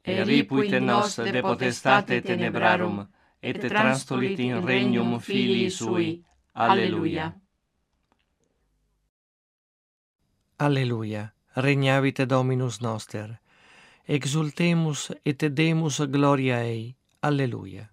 et ripuit in nos de potestate tenebrarum, et transtulit in regnum Filii Sui. Alleluia. Alleluia. Regnavit Dominus noster. Exultemus et demus gloria ei. Alleluia.